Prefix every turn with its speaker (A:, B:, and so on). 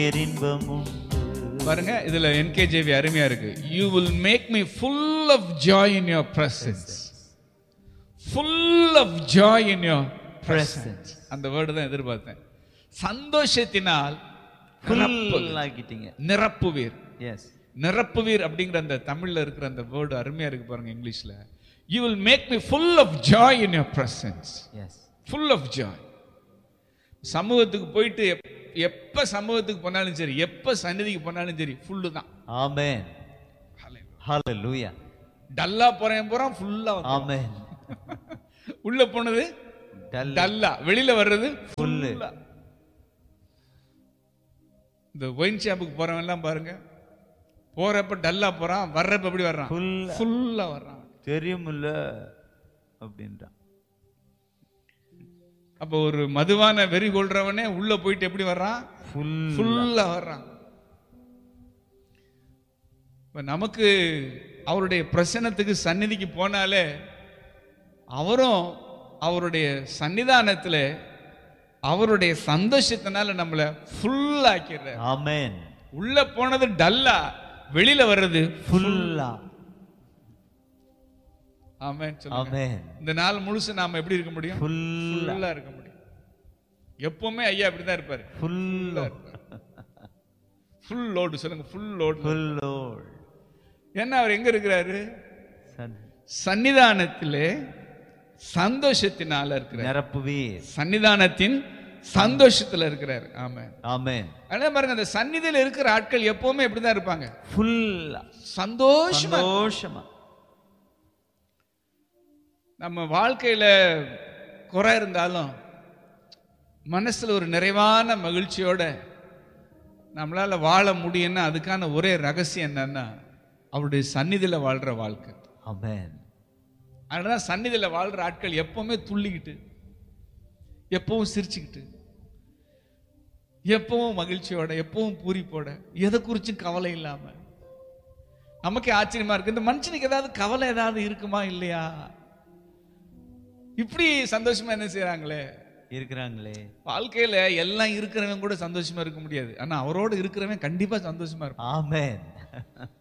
A: பேரின்பமும்.
B: பாருங்க, இதுல என்கேஜேவி அருமையா இருக்கு. You will make me full of joy in your presence. Full of joy in your presence. அந்த word தான் எதிர்பார்த்தேன். சந்தோஷத்தினால் நிரப்புவீர்.
A: எஸ்,
B: நிரப்புவீர் அப்படிங்கிற அந்த தமிழ்ல இருக்கிற அந்த வேர்டு அருமையா இருக்கு பாருங்க இங்கிலீஷ்ல. You will make me full of joy in your presence.
A: S,
B: full of joy. சமூகத்துக்கு போயிட்டு எப்ப சமூகத்துக்கு போனாலும் சரி, எப்ப சந்நிதிக்கு போனாலும் சரி, ஃபுல்லு தான்.
A: ஆமென், ஹalleluya.
B: டல்லா போறேன் ஃபுல்லா.
A: ஆமென்.
B: உள்ள போனது டல்லா, வெளியில வர்றது ஃபுல்லா. இந்த ஒயின் ஷாப்புக்கு போறவன் எல்லாம் பாருங்க, போறப்ப டல்லா போறான், வர்றப்ப எப்படி வர்றான்? ஃபுல்லா வர்றான்.
A: தெரியுமில்ல அப்படின்றான்.
B: அப்போ ஒரு மதுவான வெறி கொள்றவனே உள்ள போயிட்டு எப்படி வர்றான்? ஃபுல்லா வர்றான். நமக்கு அவருடைய பிரசன்னத்துக்கு சந்நிதிக்கு போனாலே அவரும் அவருடைய சன்னிதானத்துல அவருடைய சந்தோஷத்தினால நம்மள ஃபுல் ஆக்கிறார்.
A: ஆமென்.
B: உள்ள போனது டல்லா, வெளியில வர்றது
A: ஃபுல்லா.
B: ஆமென் சொல்லுங்க.
A: ஆமென்.
B: இந்த நாள் முழுசு நாம எப்படி இருக்க முடியும்? ஃபுல்லா இருக்க முடியும். எப்பவுமே ஐயா இப்படிதான் இருப்பாரு, ஃபுல்லா இருப்பாரு. ஃபுல் லோடு சொல்லுங்க, ஃபுல் லோடு.
A: Full load.
B: ஏன்னா அவர் எங்க இருக்கிறாரு? சன்னிதானத்திலே சந்தோஷத்தினால இருக்கிறார்.
A: நிரப்புவீர்.
B: சன்னிதானத்தின் சந்தோஷத்துல இருக்கிறார். ஆமென்,
A: ஆமென்.
B: அதே பாருங்க, அந்த சந்நிதியில இருக்கிற ஆட்கள் எப்பவுமே எப்படிதான் இருப்பாங்க?
A: ஃபுல்லா,
B: சந்தோஷமா. நம்ம வாழ்க்கையில குறை இருந்தாலும் மனசுல ஒரு நிறைவான மகிழ்ச்சியோட நம்மளால வாழ முடியும்னா அதுக்கான ஒரே ரகசியம் என்னன்னா அவருடைய சந்நிதியில வாழ்ற வாழ்க்கை.
A: ஆமென்.
B: அதனால சந்நிதியில வாழ்ற ஆட்கள் எப்பவுமே துள்ளிக்கிட்டு, எப்பவும் சிரிச்சுக்கிட்டு, எப்பவும் மகிழ்ச்சியோட, எப்பவும் பூரிப்போட, எதை குறிச்சும் கவலை இல்லாம. நமக்கே ஆச்சரியமா இருக்கு, இந்த மனுஷனுக்கு ஏதாவது கவலை ஏதாவது இருக்குமா இல்லையா? இப்படி சந்தோஷமா என்ன செய்யறாங்களே,
A: இருக்கிறாங்களே.
B: வாழ்க்கையில எல்லாம் இருக்கிறவன் கூட சந்தோஷமா இருக்க முடியாது, ஆனா அவரோட இருக்கிறவன் கண்டிப்பா சந்தோஷமா இருப்பான்.
A: ஆமென்.